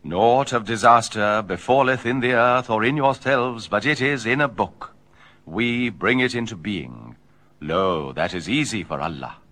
Naught of disaster befalleth in the earth or in yourselves, but it is in a book. We bring it into being. Lo, that is easy for Allah.